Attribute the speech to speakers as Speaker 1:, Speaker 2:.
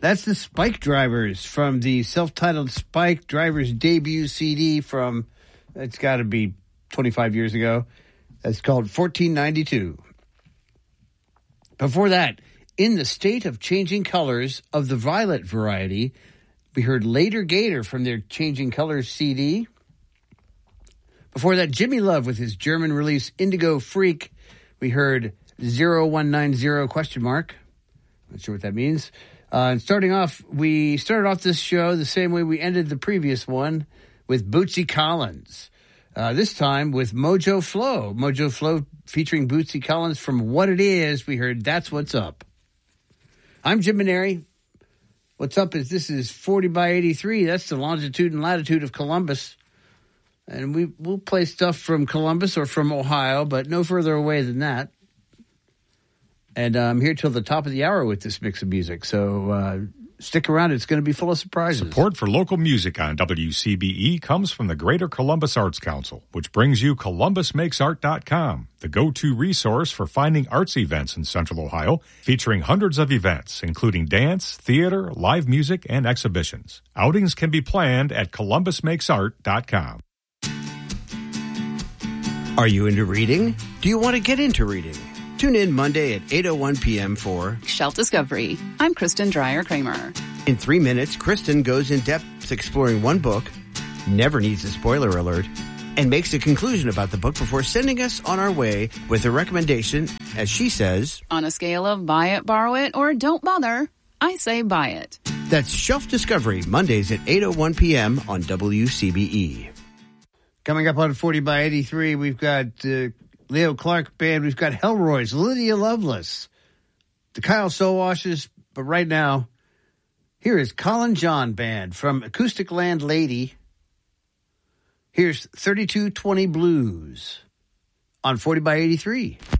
Speaker 1: That's the Spike Drivers from the self-titled Spike Drivers debut CD from, it's got to be 25 years ago. That's called 1492. Before that, In the State of Changing Colors of the Violet variety, we heard Later Gator from their Changing Colors CD. Before that, Jimmy Love with his German release Indigo Freak. We heard 0190 question mark. Not sure what that means. And we started off this show the same way we ended the previous one with Bootsy Collins. This time with Mojo Flow. Mojo Flow featuring Bootsy Collins from What It Is. We heard That's What's Up. I'm Jim Maneri. What's up is this is 40 by 83. That's the longitude and latitude of Columbus. And we'll play stuff from Columbus or from Ohio, but no further away than that. And I'm here till the top of the hour with this mix of music. So stick around. It's going to be full of surprises.
Speaker 2: Support for local music on WCBE comes from the Greater Columbus Arts Council, which brings you ColumbusMakesArt.com, the go-to resource for finding arts events in Central Ohio, featuring hundreds of events, including dance, theater, live music, and exhibitions. Outings can be planned at ColumbusMakesArt.com.
Speaker 1: Are you into reading? Do you want to get into reading? Tune in Monday at 8:01 p.m. for
Speaker 3: Shelf Discovery. I'm Kristen Dreyer-Kramer.
Speaker 1: In 3 minutes, Kristen goes in depth exploring one book, never needs a spoiler alert, and makes a conclusion about the book before sending us on our way with a recommendation, as she says,
Speaker 3: on a scale of buy it, borrow it, or don't bother, I say buy it.
Speaker 1: That's Shelf Discovery, Mondays at 8:01 p.m. on WCBE. Coming up on 40 by 83, we've got Leo Clark Band. We've got Hellroy's Lydia Loveless, the Kyle Soulwashes. But right now, here is Colin John Band from Acoustic Land Lady. Here's 3220 Blues on 40 by 83.